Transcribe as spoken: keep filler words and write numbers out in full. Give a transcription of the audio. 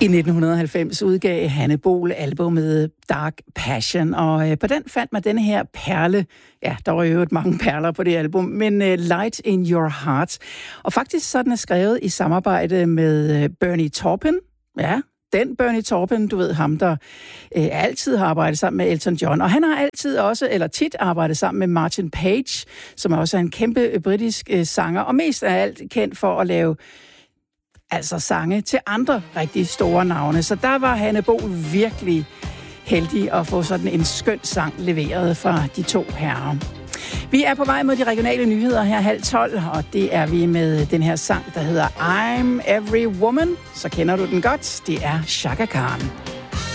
I nitten halvfems udgav Hanne Bol albumet Dark Passion, og på den fandt man denne her perle. Ja, der var jo mange perler på det album, men Light in Your Heart. Og faktisk så den er skrevet i samarbejde med Bernie Taupin. Ja, den Bernie Taupin, du ved ham, der øh, altid har arbejdet sammen med Elton John. Og han har altid også, eller tit arbejdet sammen med Martin Page, som også er en kæmpe britisk øh, sanger, og mest af alt kendt for at lave altså sange til andre rigtig store navne. Så der var Hanne Bol virkelig heldig at få sådan en skøn sang leveret fra de to herrer. Vi er på vej mod de regionale nyheder her halv tolv, og det er vi med den her sang, der hedder I'm Every Woman. Så kender du den godt. Det er Chaka Khan.